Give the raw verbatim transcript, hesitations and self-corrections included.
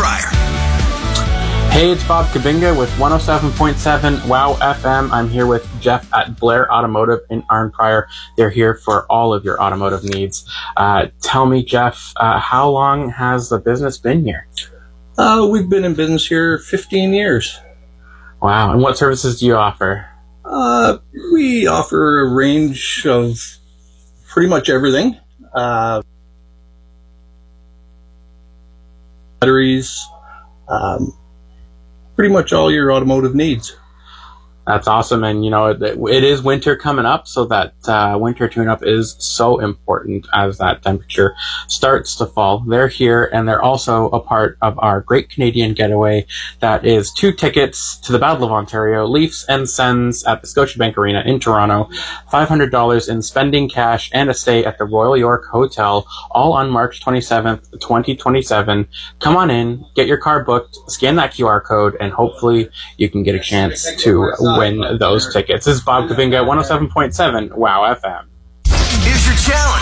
Pryor. Hey, it's Bob Kabinga with one oh seven point seven WOW F M. I'm here with Jeff at Blair Automotive in Arn Pryor. They're here for all of your automotive needs. Uh, tell me, Jeff, uh, how long has the business been here? Uh, we've been in business here fifteen years. Wow. And what services do you offer? Uh, we offer a range of pretty much everything. Uh, batteries, um, pretty much all your automotive needs. That's awesome. And, you know, it, it is winter coming up, so that uh, winter tune-up is so important as that temperature starts to fall. They're here, and they're also a part of our Great Canadian Getaway. That is two tickets to the Battle of Ontario, Leafs and Sens at the Scotiabank Arena in Toronto, five hundred dollars in spending cash, and a stay at the Royal York Hotel, all on March twenty-seventh, twenty twenty-seven. Come on in, get your car booked, scan that Q R code, and hopefully you can get a chance to win those tickets. This is Bob Kabinga at one oh seven point seven WOW F M. Here's your challenge.